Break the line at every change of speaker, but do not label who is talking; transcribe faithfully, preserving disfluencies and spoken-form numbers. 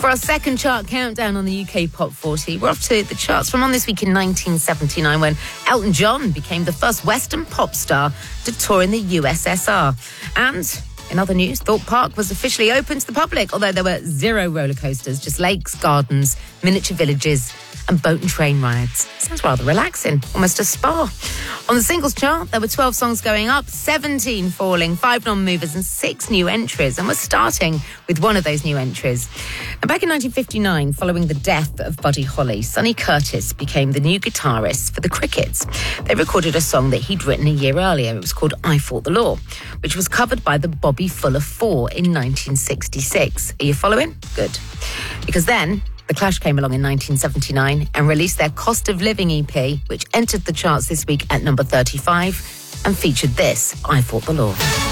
For our second chart countdown on the U K Pop forty, we're off to the charts from on this week in nineteen seventy-nine, when Elton John became the first Western pop star to tour in the U S S R. And in other news, Thorpe Park was officially open to the public, although there were zero roller coasters, just lakes, gardens, miniature villages and boat and train rides. Sounds rather relaxing, almost a spa. On the singles chart, there were twelve songs going up, seventeen falling, five non-movers and six new entries. And we're starting with one of those new entries. And back in nineteen fifty-nine, following the death of Buddy Holly, Sonny Curtis became the new guitarist for the Crickets. They recorded a song that he'd written a year earlier. It was called I Fought the Law, which was covered by the Bobby Fuller Four in nineteen sixty-six. Are you following? Good. Because then The Clash came along in nineteen seventy-nine and released their Cost of Living E P, which entered the charts this week at number thirty-five and featured this, I Fought the Law.